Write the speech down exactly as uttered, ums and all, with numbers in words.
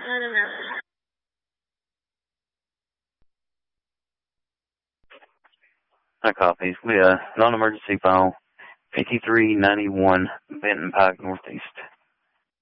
I don't know. I copy. We, uh, non-emergency file, fifty-three ninety-one Benton Pike Northeast.